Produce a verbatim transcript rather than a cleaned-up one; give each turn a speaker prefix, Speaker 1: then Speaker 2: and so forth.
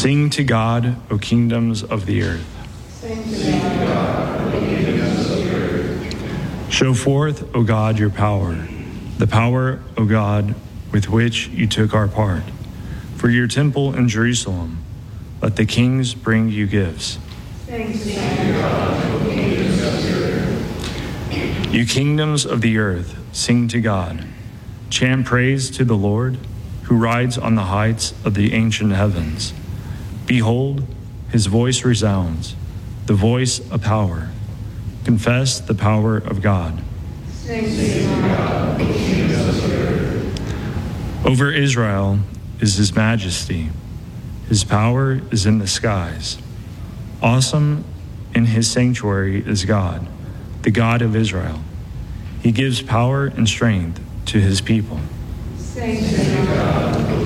Speaker 1: Sing to God, O kingdoms of the earth.
Speaker 2: Sing to God, O kingdoms of the earth.
Speaker 1: Show forth, O God, your power, the power, O God, with which you took our part. For your temple in Jerusalem, let the kings bring you gifts.
Speaker 2: Sing to God, O kingdoms of the earth.
Speaker 1: You kingdoms of the earth, sing to God. Chant praise to the Lord, who rides on the heights of the ancient heavens. Behold, his voice resounds, the voice of power. Confess the power of God.
Speaker 2: Sing to God, O kingdoms of the earth.
Speaker 1: Over Israel is his majesty. His power is in the skies. Awesome in his sanctuary is God, the God of Israel. He gives power and strength to his people.
Speaker 2: Sing to God,